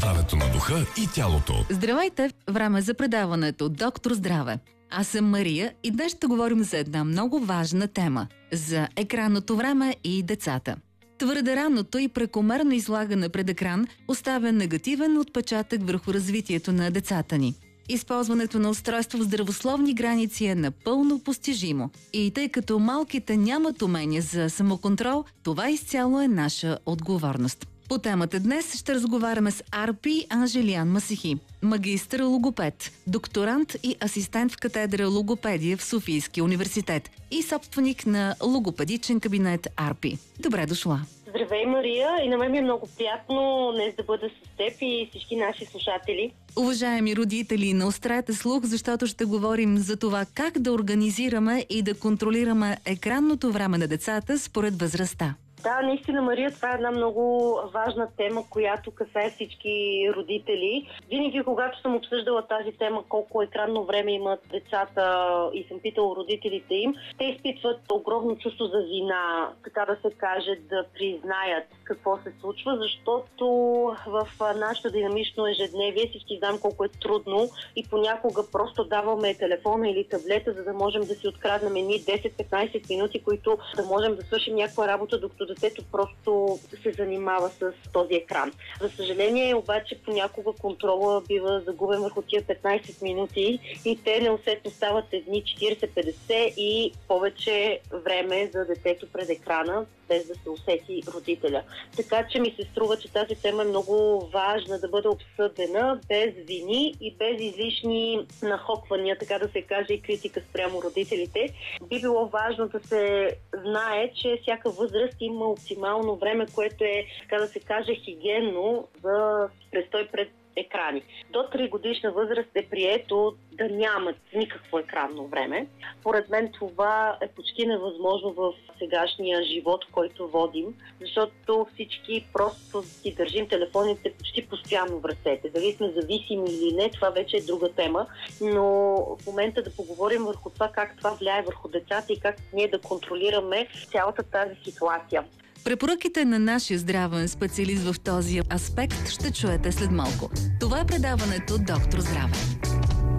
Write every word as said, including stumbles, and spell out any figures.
здравето на духа и тялото. Здравейте! Време за предаването Доктор Здраве. Аз съм Мария и днес ще говорим за една много важна тема – за екранното време и децата. Твърде ранното и прекомерно излагане пред екран оставя негативен отпечатък върху развитието на децата ни. Използването на устройство в здравословни граници е напълно постижимо. И тъй като малките нямат умения за самоконтрол, това изцяло е наша отговорност. По темата днес ще разговаряме с Арпи Анжелиян Масихи, магистър логопед, докторант и асистент в катедра логопедия в Софийския университет и собственик на логопедичен кабинет Арпи. Добре дошла! Здравей, Мария! И на мен ми е много приятно днес да бъда с теб и всички наши слушатели. Уважаеми родители, наострете слух, защото ще говорим за това как да организираме и да контролираме екранното време на децата според възрастта. Да, наистина, Мария, това е една много важна тема, която касае всички родители. Винаги, когато съм обсъждала тази тема, колко екранно време имат децата и съм питала родителите им, те изпитват огромно чувство за вина, така да се каже, да признаят какво се случва, защото в нашето динамично ежедневие всички знаем колко е трудно и понякога просто даваме телефона или таблета, за да можем да си откраднем едни десет-петнайсет минути, които да можем да свършим някаква работа, докато детето просто се занимава с този екран. За съжаление, обаче, понякога контрола бива загубен върху тия петнайсет минути и те неусетно стават едни четирийсет-петдесет и повече време за детето пред екрана, без да се усети родителя. Така че ми се струва, че тази тема е много важна да бъде обсъдена без вини и без излишни нахоквания, така да се каже, и критика спрямо родителите. Би било важно да се знае, че всяка възраст има оптимално време, което е, така да се каже, хигиенно за престой пред екрани. До три годишна възраст е прието да нямат никакво екранно време. Поред мен това е почти невъзможно в сегашния живот, който водим, защото всички просто си държим телефоните почти постоянно в ръцете. Дали сме зависими или не, това вече е друга тема, но в момента да поговорим върху това как това влияе върху децата и как ние да контролираме цялата тази ситуация. Препоръките на нашия здравен специалист в този аспект ще чуете след малко. Това е предаването Доктор Здраве.